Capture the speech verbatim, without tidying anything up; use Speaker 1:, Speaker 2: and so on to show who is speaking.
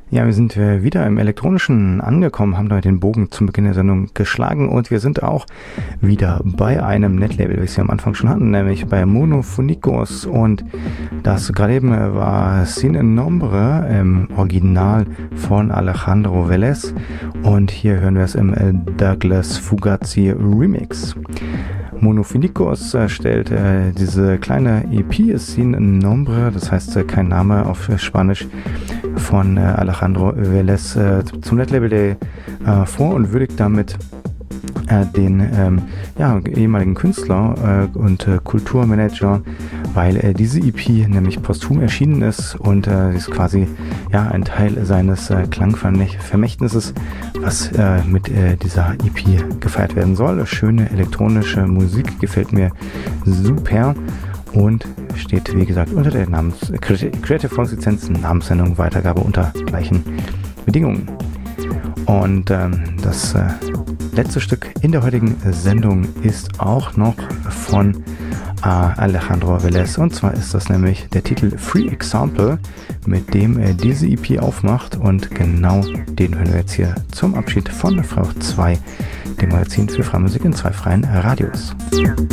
Speaker 1: Ja, wir sind äh, wieder im Elektronischen angekommen, haben da den Bogen zum Beginn der Sendung geschlagen und wir sind auch wieder bei einem Netlabel, wie wir es ja am Anfang schon hatten, nämlich bei Monophonikos, und das gerade eben war Sin Nombre im Original von Alejandro Velez und hier hören wir es im äh, Douglas Fugazi Remix. Monophonikos äh, stellt äh, diese kleine E P Sin Nombre, das heißt äh, kein Name auf äh, Spanisch, von äh, Alejandro Velez äh, zum Netlabel Day äh, vor und würdigt damit äh, den ähm, ja, ehemaligen Künstler äh, und äh, Kulturmanager, weil äh, diese E P nämlich posthum erschienen ist und äh, ist quasi ja, ein Teil seines äh, Klangvermächtnisses, was äh, mit äh, dieser E P gefeiert werden soll. Schöne elektronische Musik, gefällt mir super. Und steht, wie gesagt, unter der Namens Creative Commons Lizenz, Namenssendung, Weitergabe unter gleichen Bedingungen. Und ähm, das äh, letzte Stück in der heutigen Sendung ist auch noch von äh, Alejandro Velez. Und zwar ist das nämlich der Titel Free Example, mit dem er diese E P aufmacht. Und genau den hören wir jetzt hier zum Abschied von Frau zwei, dem Magazin für freie Musik in zwei freien Radios.